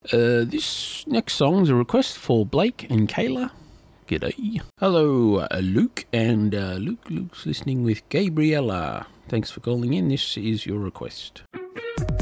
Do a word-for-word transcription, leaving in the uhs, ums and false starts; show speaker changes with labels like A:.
A: Uh, this next song's a request for Blake and Kayla. G'day. Hello, uh, Luke, and uh, Luke, Luke's listening with Gabriella. Thanks for calling in. This is your request.